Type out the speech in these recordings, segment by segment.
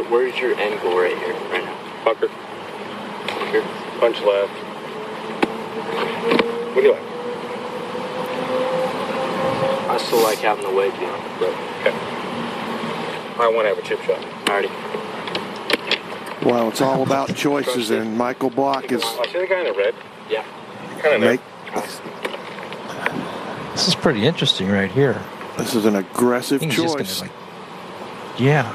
Where's your angle right here, right now? Pucker. Pucker. Punch left. What do you like? I still like having the wedge on it, but Okay. I want to have a chip shot. alrighty. Well, it's all about choices, and Michael Block is I see the guy in the red. Yeah. Kind of make. This is pretty interesting right here. This is an aggressive He's just choice. gonna, yeah.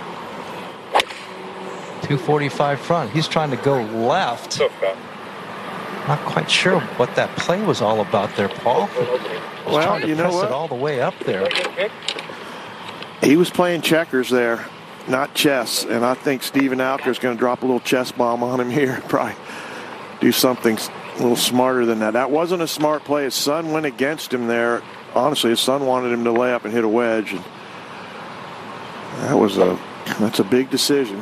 245 front. He's trying to go left. So fat. Not quite sure what that play was all about there, Paul. He's Well, trying to you know press what? it all the way up there. He was playing checkers there, not chess, and I think Steven Alker is going to drop a little chess bomb on him here. Probably do something a little smarter than that. That wasn't a smart play. His son went against him there. Honestly, his son wanted him to lay up and hit a wedge. And that's a big decision.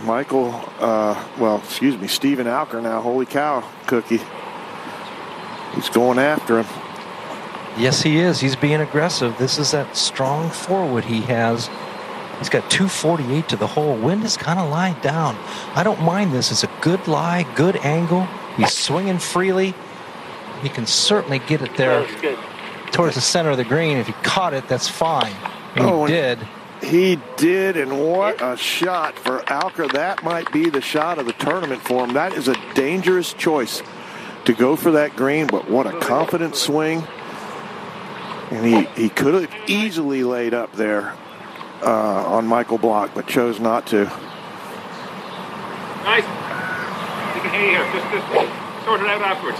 Steven Alker now. Holy cow, Cookie. He's going after him. Yes, he is. He's being aggressive. This is that strong forward he has. He's got 248 to the hole. Wind is kind of lying down. I don't mind this. It's a good lie, good angle. He's swinging freely. He can certainly get it there towards the center of the green. If he caught it, that's fine. And he did. He did, and what a shot for Alker. That might be the shot of the tournament for him. That is a dangerous choice to go for that green, but what a confident swing. And he could have easily laid up there on Michael Block, but chose not to. Nice. You can hear you here. Just sort it out afterwards.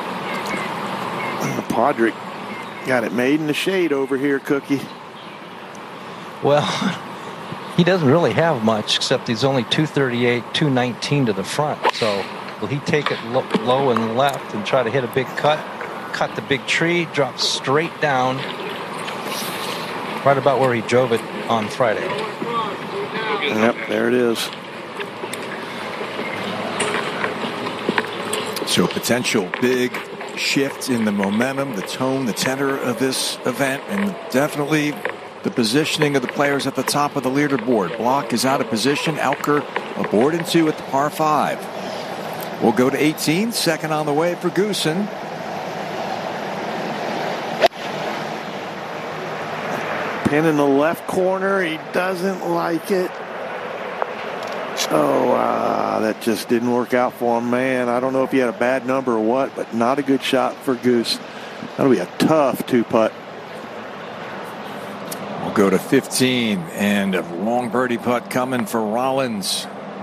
Podrick got it made in the shade over here, Cookie. Well, he doesn't really have much, except he's only 238, 219 to the front. So will he take it low and left and try to hit a big cut the big tree, drop straight down, right about where he drove it on Friday? Yep, there it is. So potential big shift in the momentum, the tone, the tenor of this event, and definitely the positioning of the players at the top of the leaderboard. Block is out of position. Alker aboard in 2 at the par 5. We'll go to 18. Second on the way for Goosen. Pin in the left corner. He doesn't like it. Oh, that just didn't work out for him, man. I don't know if he had a bad number or what, but not a good shot for Goose. That'll be a tough 2-putt. We'll go to 15, and a long birdie putt coming for Rollins.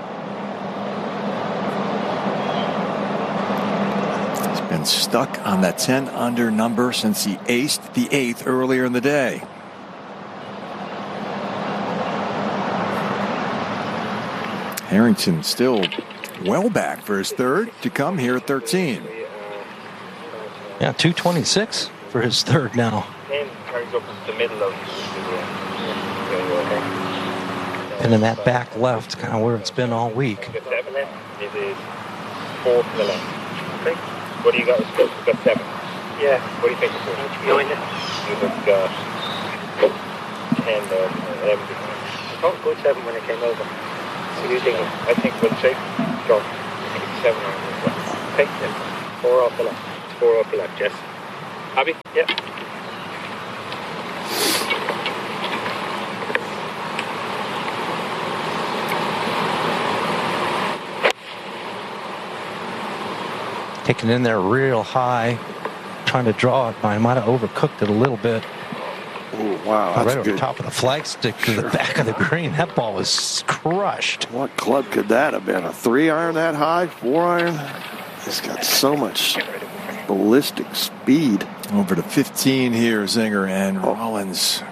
He's been stuck on that 10 under number since he aced the 8th earlier in the day. Harrington still well back for his third to come here at 13. Yeah, 226 for his third now. Carries up the middle of Pinning that back left, kind of where it's been all week. It is 4 to the left. Okay. What do you got? You've got 7. Yeah. What do you think? Behind it. You've got 10 there. 11. I thought good 7 when it came over. So you think? I think we'll take. Go. I think it's 7 on this one. Okay. 4 off the left. 4 off the left. Yes. Happy? Yeah. Taking in there real high, trying to draw it, but I might have overcooked it a little bit. Oh, wow. That's right over good. top of the flagstick to the back of the green. That ball was crushed. What club could that have been? A 3-iron that high? 4-iron? It's got so much ballistic speed. Over to 15 here, Zinger, and Rollins